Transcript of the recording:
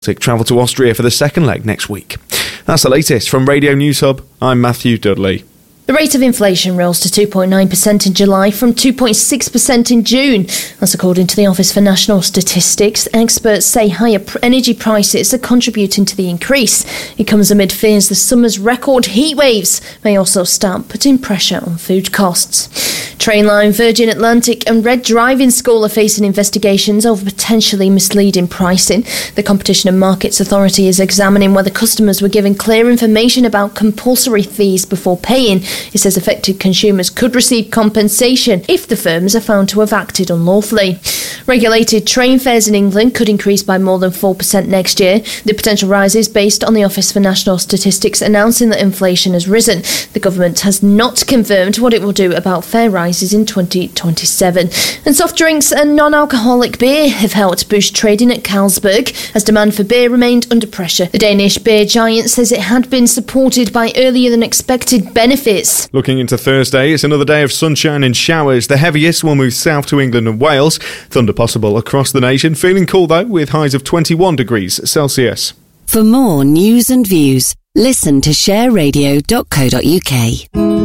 Travel to Austria for the second leg next week. That's the latest from Radio News Hub. I'm Matthew Dudley. The rate of inflation rose to 2.9% in July from 2.6% in June. That's according to the Office for National Statistics. Experts say higher energy prices are contributing to the increase. It comes amid fears the summer's record heat waves may also start putting pressure on food costs. Trainline, Virgin Atlantic and Red Driving School are facing investigations over potentially misleading pricing. The Competition and Markets Authority is examining whether customers were given clear information about compulsory fees before paying. It says affected consumers could receive compensation if the firms are found to have acted unlawfully. Regulated train fares in England could increase by more than 4% next year. The potential rise is based on the Office for National Statistics announcing that inflation has risen. The government has not confirmed what it will do about fare rises in 2027. And soft drinks and non-alcoholic beer have helped boost trading at Carlsberg as demand for beer remained under pressure. The Danish beer giant says it had been supported by earlier than expected benefits. Looking into Thursday, it's another day of sunshine and showers. The heaviest will move south to England and Wales. Thunder possible across the nation. Feeling cool though, with highs of 21 degrees Celsius. For more news and views, listen to shareradio.co.uk.